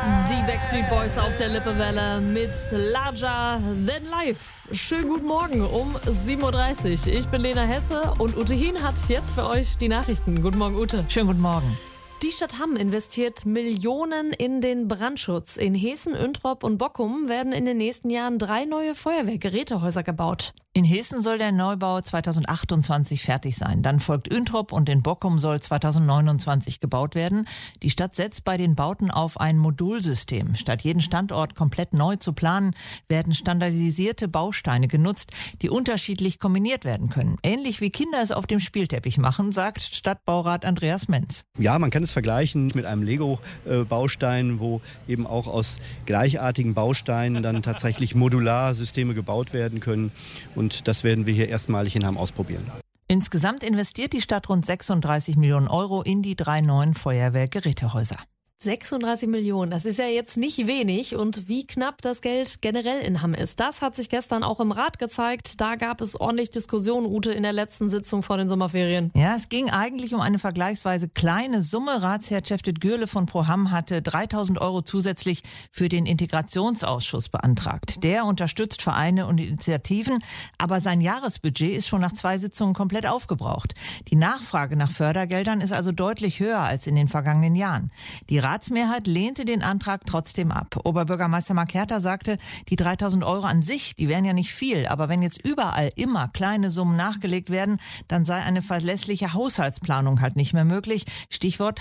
Die Backstreet Boys auf der Lippewelle mit Larger Than Life. Schönen guten Morgen um 7.30 Uhr. Ich bin Lena Hesse und Ute Hien hat jetzt für euch die Nachrichten. Guten Morgen, Ute. Schönen guten Morgen. Die Stadt Hamm investiert Millionen in den Brandschutz. In Hessen, Üntrop und Bockum werden in den nächsten Jahren 3 neue Feuerwehrgerätehäuser gebaut. In Hessen soll der Neubau 2028 fertig sein. Dann folgt Üntrop und in Bockum soll 2029 gebaut werden. Die Stadt setzt bei den Bauten auf ein Modulsystem. Statt jeden Standort komplett neu zu planen, werden standardisierte Bausteine genutzt, die unterschiedlich kombiniert werden können. Ähnlich wie Kinder es auf dem Spielteppich machen, sagt Stadtbaurat Andreas Menz. Ja, man kann es vergleichen mit einem Lego-Baustein, wo eben auch aus gleichartigen Bausteinen dann tatsächlich Modularsysteme gebaut werden können. Und das werden wir hier erstmalig in Hamm ausprobieren. Insgesamt investiert die Stadt rund 36 Millionen Euro in die 3 neuen Feuerwehrgerätehäuser. 36 Millionen, das ist ja jetzt nicht wenig. Und wie knapp das Geld generell in Hamm ist, das hat sich gestern auch im Rat gezeigt. Da gab es ordentlich Diskussionen, Ute, in der letzten Sitzung vor den Sommerferien. Ja, es ging eigentlich um eine vergleichsweise kleine Summe. Ratsherr Cevdet Gürle von Pro Hamm hatte 3.000 Euro zusätzlich für den Integrationsausschuss beantragt. Der unterstützt Vereine und Initiativen, aber sein Jahresbudget ist schon nach 2 Sitzungen komplett aufgebraucht. Die Nachfrage nach Fördergeldern ist also deutlich höher als in den vergangenen Jahren. Die Ratsmehrheit lehnte den Antrag trotzdem ab. Oberbürgermeister Makerta sagte, die 3.000 Euro an sich, die wären ja nicht viel. Aber wenn jetzt überall immer kleine Summen nachgelegt werden, dann sei eine verlässliche Haushaltsplanung halt nicht mehr möglich. Stichwort